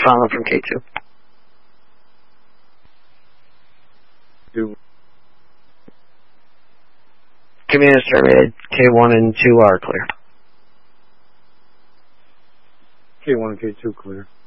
filing from K2. Communist terminated. K1 and 2 are clear. K1 and K2 clear.